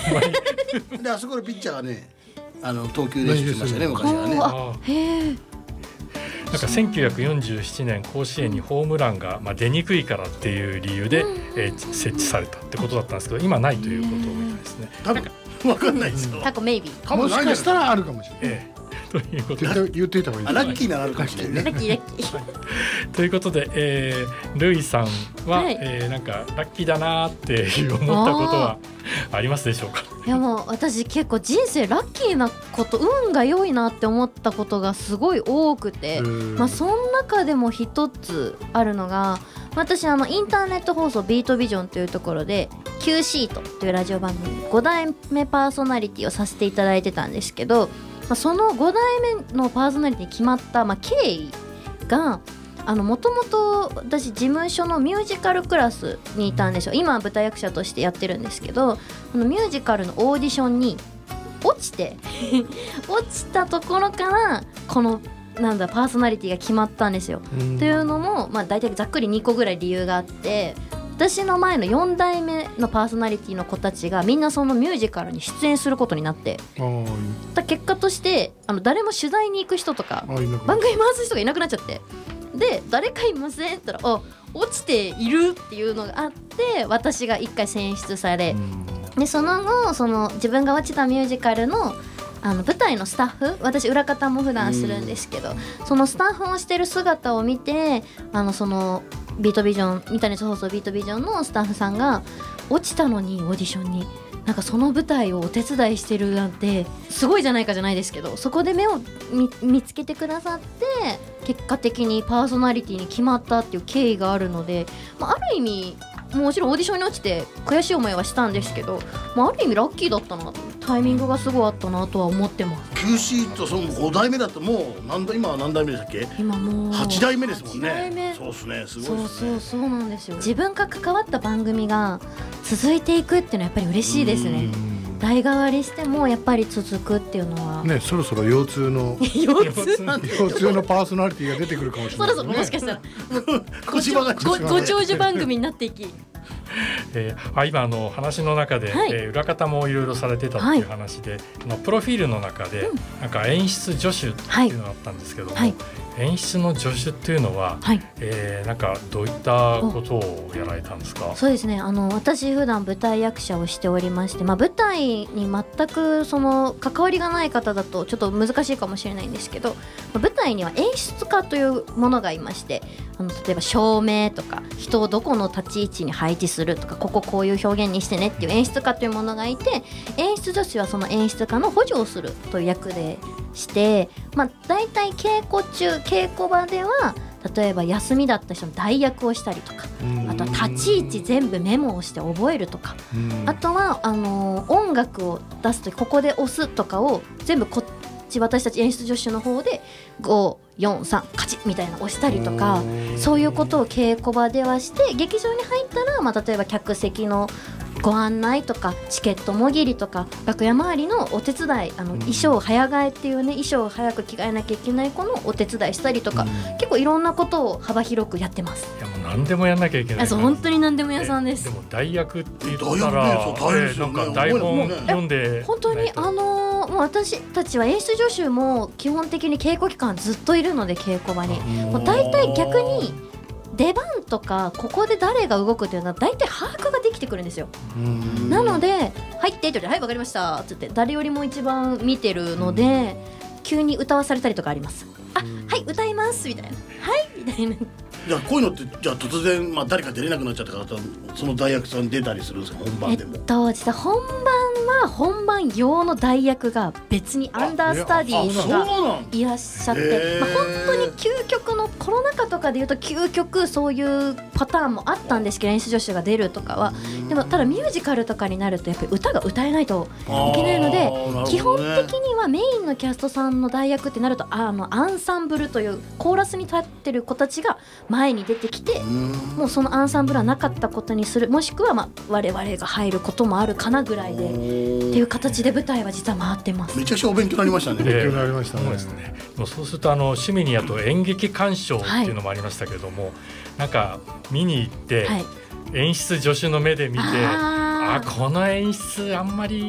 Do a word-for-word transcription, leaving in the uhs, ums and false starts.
であそこのピッチャーがねあの投球練習してましたね昔はね。 あへなんかせんきゅうひゃくよんじゅうななねん甲子園にホームランが、まあ、出にくいからっていう理由で、えー、設置されたってことだったんですけど今ないということみたいですね。 多分分かんないですよ。 タコメイビーもしかしたらあるかもしれない、 ええということ言って言っていた方がいいですね。 ラッキーならあるかもしれないね。 ラッキーラッキーということで、えー、ルイさんは、 はいえー、なんかラッキーだなっていう思ったことはありますでしょうか。 いやもう私結構人生ラッキーなこと運が良いなって思ったことがすごい多くて、まあ、その中でも一つあるのが私あのインターネット放送ビートビジョンというところで Q シートというラジオ番組ごだいめパーソナリティをさせていただいてたんですけど、まあ、そのごだいめのパーソナリティに決まった、まあ、経緯がもともと私事務所のミュージカルクラスにいたんですよ。今は舞台役者としてやってるんですけどこのミュージカルのオーディションに落ちて落ちたところからこのなんだパーソナリティが決まったんですよ。というのも、まあ、大体ざっくりにこぐらい理由があって私の前のよんだいめのパーソナリティの子たちがみんなそのミュージカルに出演することになってだ結果としてあの誰も取材に行く人とか番組回す人がいなくなっちゃってで誰かいませんって言ったらあ落ちているっていうのがあって私が一回選出されでその後その自分が落ちたミュージカルのあの舞台のスタッフ私裏方も普段するんですけどそのスタッフをしてる姿を見てあのそのビートビジョンインターネット放送ビートビジョンのスタッフさんが落ちたのにオーディションになんかその舞台をお手伝いしてるなんてすごいじゃないかじゃないですけどそこで目を 見, 見つけてくださって結果的にパーソナリティに決まったっていう経緯があるので、まあ、ある意味もちろんオーディションに落ちて悔しい思いはしたんですけど、まあ、ある意味ラッキーだったなタイミングがすごいあったなとは思ってます。 Q シートそのごだいめだともう何だ今は何代目でしたっけ。 今もうはちだいめですもんね。 はちだいめそうですねすごいですね。 そうそうそうなんですよ。自分が関わった番組が続いていくっていうのはやっぱり嬉しいですね。代替わりしてもやっぱり続くっていうのはねそろそろ腰痛の腰痛腰痛のパーソナリティが出てくるかもしれない、ね、 そろそろもしかしたら腰ばがごご長寿番組になっていきえー、あ今あの話の中で、はいえー、裏方もいろいろされてたっていう話で、はい、のプロフィールの中で、うん、なんか演出助手っていうのがあったんですけども、はい、演出の助手っていうのは、はいえー、なんかどういったことをやられたんですか。 そうですねあの私普段舞台役者をしておりまして、まあ、舞台に全くその関わりがない方だとちょっと難しいかもしれないんですけど舞台には演出家というものがいましてあの例えば照明とか人をどこの立ち位置に配置するとかこここういう表現にしてねっていう演出家というものがいて演出助手はその演出家の補助をするという役でして、まあ、だいたい稽古中稽古場では例えば休みだった人の代役をしたりとかあとは立ち位置全部メモをして覚えるとかあとはあのー、音楽を出すときここで押すとかを全部こっち私たち演出助手の方でご、よん、さんカチッみたいな押したりとかそういうことを稽古場ではして劇場に入ったら、まあ、例えば客席のご案内とかチケットもぎりとか楽屋周りのお手伝いあの衣装早替えっていうね衣装を早く着替えなきゃいけない子のお手伝いしたりとか結構いろんなことを幅広くやってます。 いやもう何でもやんなきゃいけない。 そう本当に何でも屋さんです。 でも代役って言ったら、えー、なんか台本読んで本当にあのー、もう私たちは演出助手も基本的に稽古期間ずっといるので稽古場にもう大体逆に出番とかここで誰が動くっていうのは大体把握ができてくるんですよ。なので入ってって言ってはいわかりましたって言って誰よりも一番見てるので急に歌わされたりとかあります。あはい歌いますみたいなはいみたいな。 じゃあこういうのってじゃあ突然、まあ、誰か出れなくなっちゃったからその代役さん出たりするんですか本番でも。 えっと実は本番は本番用の代役が別にアンダースタディーがいらっしゃって、まあ、本当に究極のコロナ禍とかでいうと究極そういうパターンもあったんですけど演出助手が出るとかはでもただミュージカルとかになるとやっぱり歌が歌えないといけないので、ね、基本的にはメインのキャストさんの代役ってなるとあのアンサンブルというコーラスに立ってる子たちが前に出てきてもうそのアンサンブルはなかったことにするもしくはまあ我々が入ることもあるかなぐらいでっていう形で舞台は実は回ってます。 めちゃくちゃお勉強になりましたね。 勉強になりましたね。 そうですね。もうそうするとあの趣味にあと演劇鑑賞っていうのもありましたけれども、はい、なんか見に行って、はい、演出助手の目で見てああこの演出あんまり